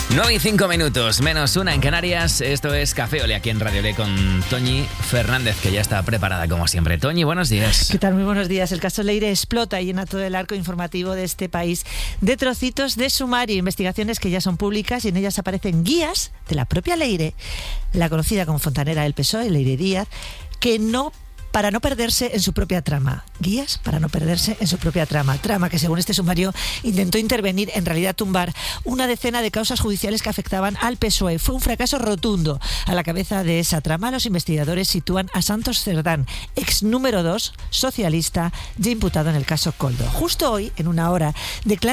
9:05, -1 en Canarias. Esto es Café Ole aquí en Radio Le con Toñi Fernández, que ya está preparada como siempre. Toñi, buenos días. ¿Qué tal? Muy buenos días. El caso Leire explota y llena todo el arco informativo de este país de trocitos de sumario, investigaciones que ya son públicas y en ellas aparecen guías de la propia Leire, la conocida como fontanera del PSOE, Leire Díaz, para no perderse en su propia trama. Guías para no perderse en su propia trama. Trama que, según este sumario, intentó intervenir, en realidad tumbar, una decena de causas judiciales que afectaban al PSOE. Fue un fracaso rotundo. A la cabeza de esa trama, los investigadores sitúan a Santos Cerdán, ex número 2 socialista, ya imputado en el caso Koldo. Justo hoy, en una hora, declara